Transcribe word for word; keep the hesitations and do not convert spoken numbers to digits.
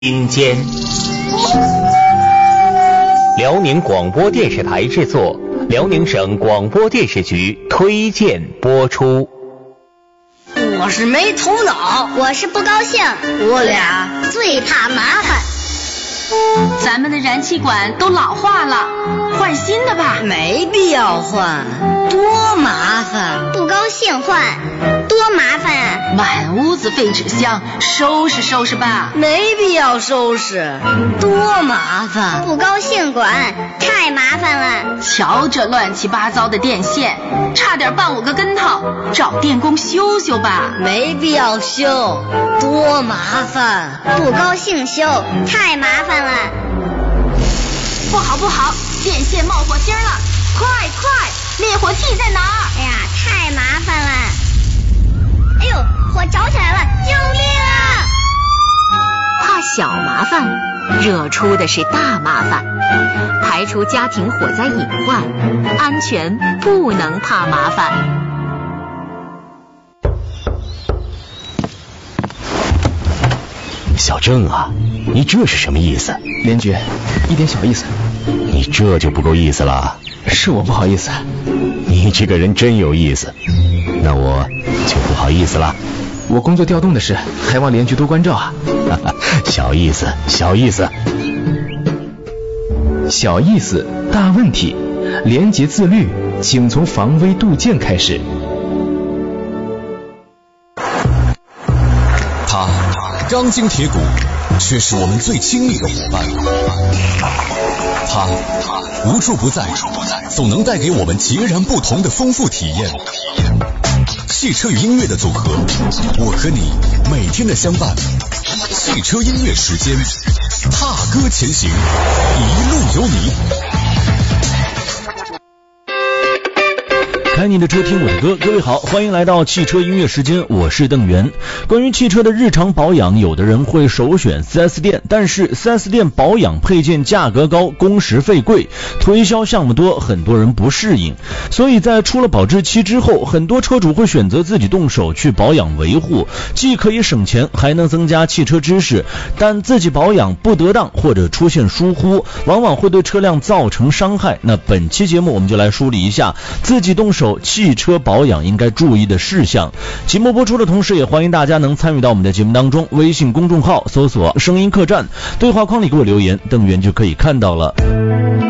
阴间。辽宁广播电视台制作，辽宁省广播电视局推荐播出。 我是没头脑， 我是不高兴， 我俩最怕麻烦。 咱们的燃气管都老化了，换新的吧。 没必要换，多麻烦。 不高兴换，多麻烦啊！ 满屋子废纸箱，收拾收拾吧。 没必要收拾，多麻烦。 不高兴管，太麻烦了。 瞧这乱七八糟的电线，差点绊我个跟头，找电工修修吧。 没必要修，多麻烦。 不高兴修，太麻烦了。 不好不好，电线冒火星了，快快，灭火器在哪儿？ 哎呀，太麻烦了。哎呦，火着起来了，救命啊！ 怕小麻烦，惹出的是大麻烦。排除家庭火灾隐患，安全不能怕麻烦。 小郑啊，你这是什么意思？ 连局，一点小意思。 你这就不够意思了。 是我不好意思。 你这个人真有意思，那我就不好意思了。 我工作调动的事，还望连局多关照啊。 小意思，小意思。 小意思，大问题。廉洁自律，请从防微杜渐开始。 他钢筋铁骨，却是我们最亲密的伙伴。他无处不在，总能带给我们截然不同的丰富体验。汽车与音乐的组合，我和你每天的相伴。汽车音乐时间，踏歌前行，一路有你。 开你的车，听我的歌。各位好，欢迎来到汽车音乐时间，我是邓源。关于汽车的日常保养，有的人会首选 四 S 店，但是 四 S 店保养配件价格高，工时费贵，推销项目多，很多人不适应。所以在出了保质期之后，很多车主会选择自己动手去保养维护，既可以省钱，还能增加汽车知识。但自己保养不得当或者出现疏忽，往往会对车辆造成伤害。那本期节目我们就来梳理一下自己动手汽车保养应该注意的事项。节目播出的同时，也欢迎大家能参与到我们的节目当中，微信公众号搜索声音客栈，对话框里给我留言，邓源就可以看到了。